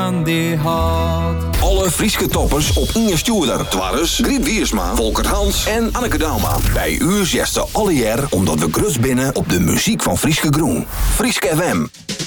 van die haat. Alle Frieske toppers op Inge Stuurder. Twarres, Griet Wiersma, Volker Hans en Anneke Dauma. Bij u zesde alle jaar omdat we grut binnen op de muziek van Frieske Groen. Frieske FM.